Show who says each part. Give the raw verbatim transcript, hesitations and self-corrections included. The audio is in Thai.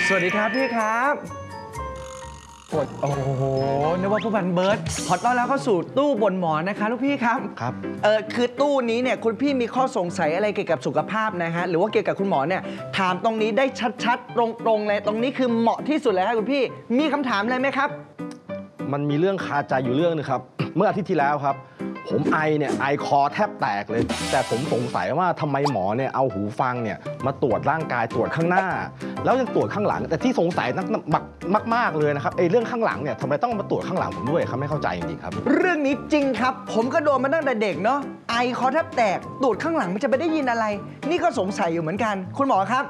Speaker 1: สวัสดีครับพี่ครับโอ้โหนึกว่าผู้พันเบิร์ตขอต้อนรับเข้าสู่ตู้บ่นหมอนะคะลูกพี่ครับ
Speaker 2: ครับ
Speaker 1: เออคือตู้นี้เนี่ยคุณพี่มีข้อสงสัยอะไรเกี่ยวกับสุขภาพนะฮะหรือว่าเกี่ยวกับคุณหมอเนี่ยถามตรงนี้ได้ชัดๆตรงๆเลยตรงนี้คือเหมาะที่สุดเลยครับคุณพี่มีคำถามอะไรไหมครับ
Speaker 2: มันมีเรื่องคาใจอยู่เรื่องนึงครับ เมื่ออาทิตย์ที่แล้วครับผมไอเนี่ยไอคอแทบแตกเลย แต่ผมสงสัยว่าทำไมหมอเนี่ยเอาหูฟังเนี่ยมาตรวจร่างกายตรวจข้างหน้า แล้วยังตรวจข้างหลังแต่ที่สงสัยนักมากมากเลยนะครับไอเรื่องข้างหลังเนี่ยทำไมต้องมาตรวจข้างหลังผมด้วยครับไม่เข้าใจจริงๆครับ
Speaker 1: เรื่องนี้จริงครับผมก็โดนมาตั้งแต่เด็กเนาะไอคอแทบแตกตรวจข้างหลังมันจะไปได้ยินอะไรนี่ก็สงสัยอยู่เหมือนกันคุณหมอครับ